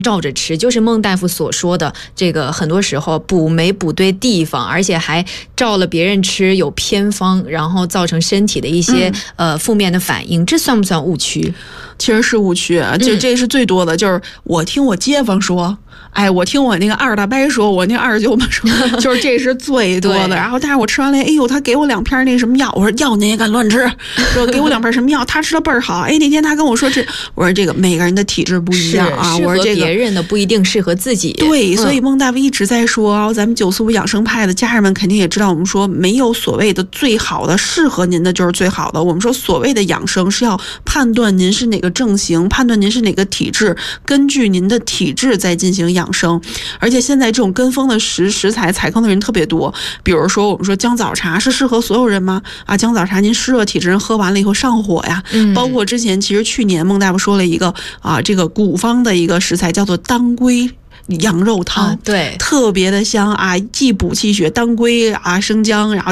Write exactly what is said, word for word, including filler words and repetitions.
照着吃，就是孟大夫所说的这个，很多时候补没补对地方，而且还照了别人吃有偏方，然后造成身体的一些、嗯、呃负面的反应，这算不算误区？ 其实是误区，就这是最多的，嗯、就是我听我街坊说。哎，我听我那个二大伯说，我那二舅妈说，就是这是最多的。然后，但是我吃完了，哎呦，他给我两片那什么药，我说药你也敢乱吃？说给我两片什么药，他吃的倍儿好。哎，那天他跟我说这，我说这个每个人的体质不一样啊，我说这个别人的不一定适合自己。 对，所以孟大夫一直在说，嗯、咱们九四五养生派的家人们肯定也知道，我们说没有所谓的最好的，适合您的就是最好的。我们说所谓的养生是要判断您是哪个症型，判断您是哪个体质，根据您的体质再进行养生。而且现在这种跟风的食食材采坑的人特别多，比如说我们说姜枣茶是适合所有人吗？啊，姜枣茶您湿热体质人喝完了以后上火呀。嗯，包括之前其实去年孟大夫说了一个啊，这个古方的一个食材叫做当归羊肉汤，啊、 对， 特别的香啊，既补气血，当归啊，生姜，然后